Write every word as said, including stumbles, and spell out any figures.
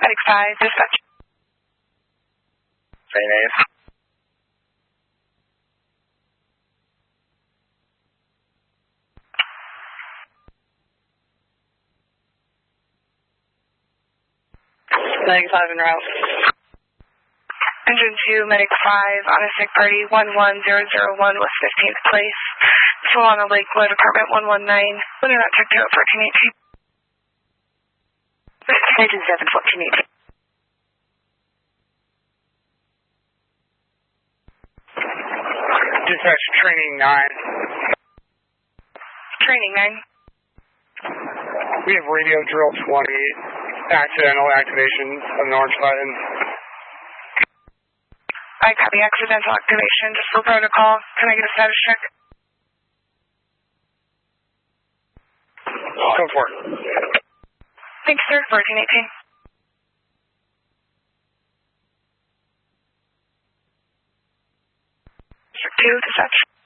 Medic five, dispatch. Train eight. Medic five en route. Engine two, Medic five, on a sick party, one one zero zero one West fifteenth Place. Solana Lake, Load Apartment one one nine. Winter not checked out, fourteen eighteen. Engine seven, fourteen eighteen. Dispatch training nine. Training nine. We have radio drill twenty. Accidental activation of an orange button. I copy accidental activation, just for protocol. Can I get a status check? Go for it. Thanks, sir. fourteen eighteen. District two, dispatch.